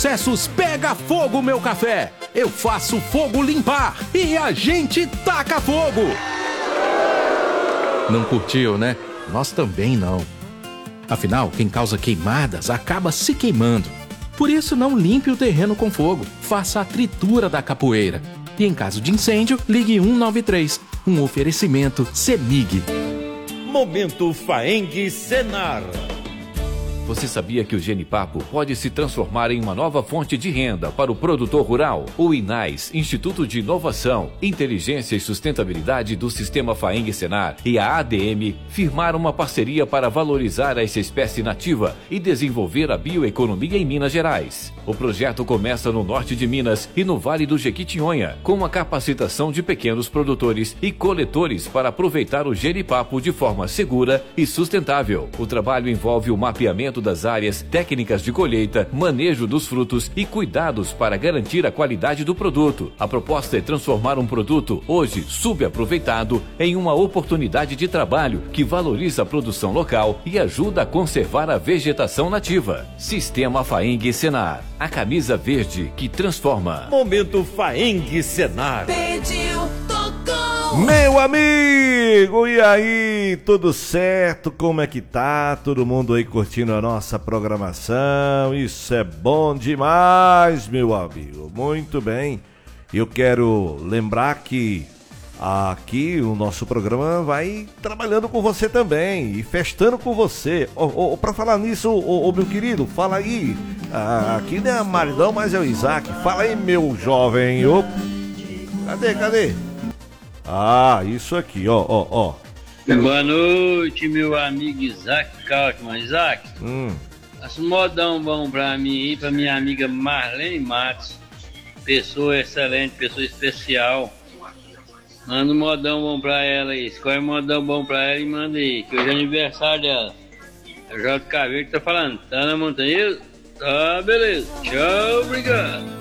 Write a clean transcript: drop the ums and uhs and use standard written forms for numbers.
sucessos Pega Fogo Meu Café. Eu faço fogo limpar e a gente taca fogo. Não curtiu, né? Nós também não. Afinal, quem causa queimadas acaba se queimando. Por isso, não limpe o terreno com fogo. Faça a tritura da capoeira. E em caso de incêndio, ligue 193. Um oferecimento CEMIG. Momento Faeng Senar. Você sabia que o Genipapo pode se transformar em uma nova fonte de renda para o produtor rural? O INAS, Instituto de Inovação, Inteligência e Sustentabilidade do Sistema Faeng Senar, e a ADM firmaram uma parceria para valorizar essa espécie nativa e desenvolver a bioeconomia em Minas Gerais. O projeto começa no norte de Minas e no Vale do Jequitinhonha, com a capacitação de pequenos produtores e coletores para aproveitar o Genipapo de forma segura e sustentável. O trabalho envolve o mapeamento das áreas, técnicas de colheita, manejo dos frutos e cuidados para garantir a qualidade do produto. A proposta é transformar um produto, hoje subaproveitado, em uma oportunidade de trabalho que valoriza a produção local e ajuda a conservar a vegetação nativa. Sistema Faeng Senar, a camisa verde que transforma. Momento Faeng Senar. Pediu, tocou. Meu amigo, e aí, tudo certo? Como é que tá? Todo mundo aí curtindo a nossa programação? Isso é bom demais, meu amigo. Muito bem. Eu quero lembrar que aqui o nosso programa vai trabalhando com você também e festando com você. Pra falar nisso, meu querido, fala aí. Aqui não é maridão, mas é o Isaac. Fala aí, meu jovem. Cadê? Ah, isso aqui, ó. Boa noite, meu amigo Isaac Kaufman. Isaac, faça um modão bom pra mim e pra minha amiga Marlene Matos. Pessoa excelente, pessoa especial. Manda um modão bom pra ela aí. Escolhe um modão bom pra ela e manda aí, que hoje é aniversário dela. É o J. Caveiro que tá falando. Tá na montanha? Tá, beleza. Tchau, obrigado.